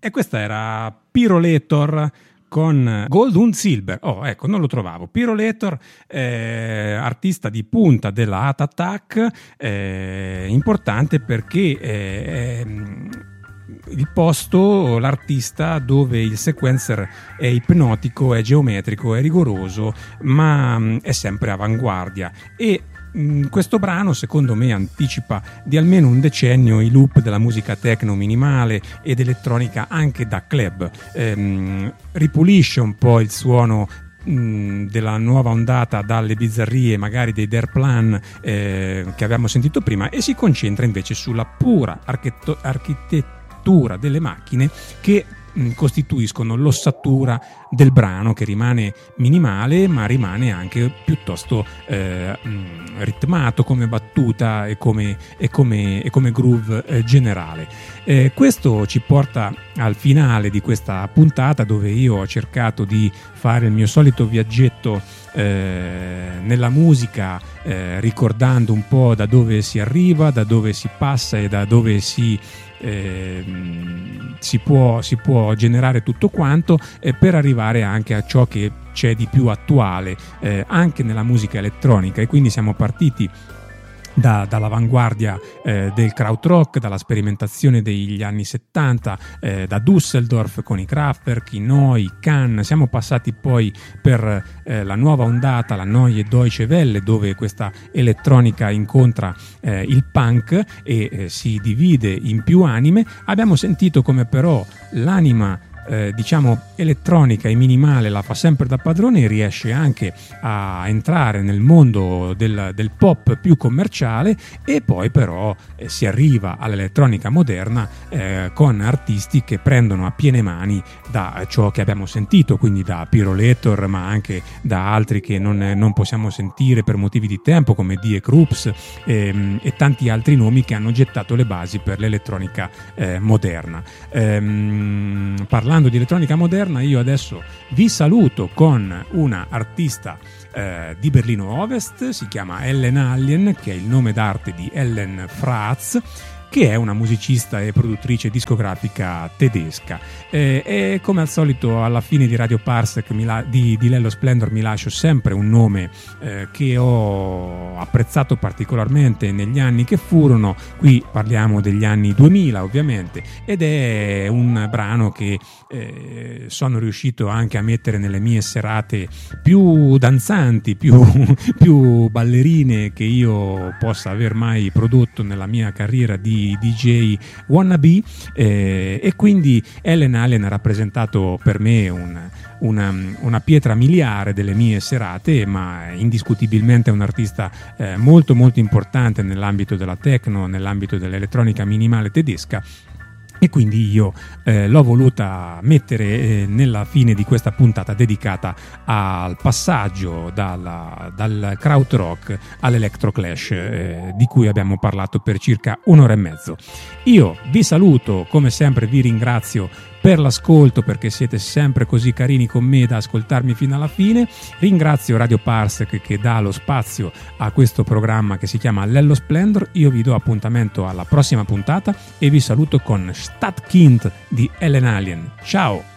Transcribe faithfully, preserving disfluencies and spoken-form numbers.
E questa era Pyrolator con Gold und Silber. Oh, ecco, non lo trovavo. Pyrolator, eh, artista di punta della Art Attack, eh, importante perché eh, il posto, l'artista dove il sequencer è ipnotico, è geometrico, è rigoroso, ma mh, è sempre avanguardia. E questo brano secondo me anticipa di almeno un decennio i loop della musica techno minimale ed elettronica anche da club. Ehm, ripulisce un po' il suono mh, della nuova ondata dalle bizzarrie magari dei Dare Plan eh, che abbiamo sentito prima, e si concentra invece sulla pura archetto- architettura delle macchine che costituiscono l'ossatura del brano, che rimane minimale ma rimane anche piuttosto eh, ritmato come battuta e come, e come, e come groove eh, generale. Eh, questo ci porta al finale di questa puntata, dove io ho cercato di fare il mio solito viaggetto eh, nella musica, eh, ricordando un po' da dove si arriva, da dove si passa e da dove si Eh, si può, si può generare tutto quanto, eh, per arrivare anche a ciò che c'è di più attuale eh, anche nella musica elettronica. E quindi siamo partiti Da, dall'avanguardia eh, del krautrock, dalla sperimentazione degli anni settanta, eh, da Düsseldorf con i Kraftwerk, i Neu, i Can. Siamo passati poi per eh, la nuova ondata, la Neue Deutsche Welle, dove questa elettronica incontra eh, il punk e eh, si divide in più anime. Abbiamo sentito come però l'anima Eh, diciamo elettronica e minimale la fa sempre da padrone e riesce anche a entrare nel mondo del, del pop più commerciale, e poi però eh, si arriva all'elettronica moderna eh, con artisti che prendono a piene mani da ciò che abbiamo sentito, quindi da Pyrolator, ma anche da altri che non, non possiamo sentire per motivi di tempo, come Die Krups ehm, e tanti altri nomi che hanno gettato le basi per l'elettronica eh, moderna. Ehm, parlando di elettronica moderna, io adesso vi saluto con una artista eh, di Berlino Ovest, si chiama Ellen Allien, che è il nome d'arte di Ellen Fratz, che è una musicista e produttrice discografica tedesca. Eh, e come al solito alla fine di Radio Parsec mi la, di, di Lello Splendor mi lascio sempre un nome eh, che ho apprezzato particolarmente negli anni che furono. Qui parliamo degli anni duemila ovviamente, ed è un brano che eh, sono riuscito anche a mettere nelle mie serate più danzanti, più, più ballerine che io possa aver mai prodotto nella mia carriera di D J wannabe, eh, e quindi Ellen Allien ha rappresentato per me un, una, una pietra miliare delle mie serate, ma indiscutibilmente è un artista eh, molto molto importante nell'ambito della techno, nell'ambito dell'elettronica minimale tedesca. E quindi io eh, l'ho voluta mettere eh, nella fine di questa puntata dedicata al passaggio dalla, dal krautrock all'electroclash, eh, di cui abbiamo parlato per circa un'ora e mezzo. Io vi saluto, come sempre vi ringrazio per l'ascolto, perché siete sempre così carini con me da ascoltarmi fino alla fine. Ringrazio Radio Parsec che dà lo spazio a questo programma che si chiama Lello Splendor. Io vi do appuntamento alla prossima puntata e vi saluto con Stadtkind di Ellen Allien. Ciao!